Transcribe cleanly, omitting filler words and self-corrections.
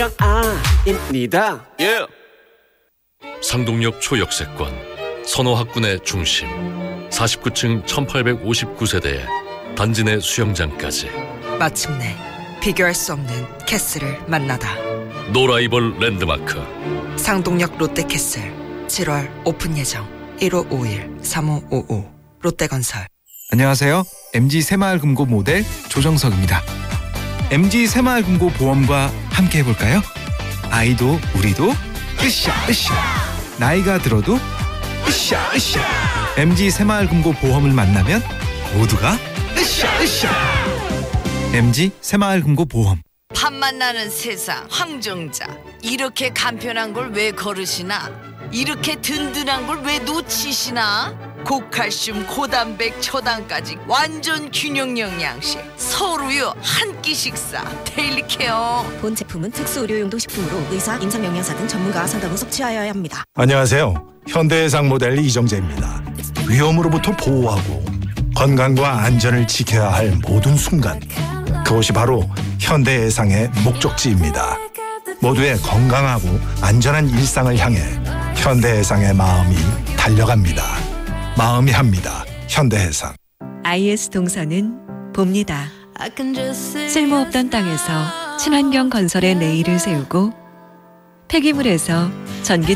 입니다. 상동역 초역세권, 선호학군의 중심, 49층 1859세대에 단지 내 수영장까지. 마침내 비교할 수 없는 캐슬을 만나다. 노라이벌 랜드마크 상동역 롯데캐슬 7월 오픈 예정. 1551-3555 롯데건설. 안녕하세요. MG 새마을금고 모델 조정석입니다. MG 새마을금고 보험과 함께 해볼까요? 아이도 우리도 으쌰 으쌰, 나이가 들어도 으쌰 으쌰. MG 새마을금고 보험을 만나면 모두가 으쌰 으쌰. MG 새마을금고 보험. 밥 만나는 세상 황정자, 이렇게 간편한 걸 왜 거르시나? 이렇게 든든한 걸 왜 놓치시나? 고칼슘 고단백 초당까지 완전 균형 영양식, 서울우유 한 끼 식사 데일리 케어. 본 제품은 특수 의료용도 식품으로 의사, 임상영양사 등 전문가와 상담 후 섭취하여야 합니다. 안녕하세요. 현대해상 모델 이정재입니다. 위험으로부터 보호하고 건강과 안전을 지켜야 할 모든 순간, 그것이 바로 현대해상의 목적지입니다. 모두의 건강하고 안전한 일상을 향해 현대해상의 마음이 달려갑니다. 마음이 합니다. 현대해상. IS 동서는 봅니다. 쓸모없던 땅에서 친환경 건설의 내일을 세우고 폐기물에서 전기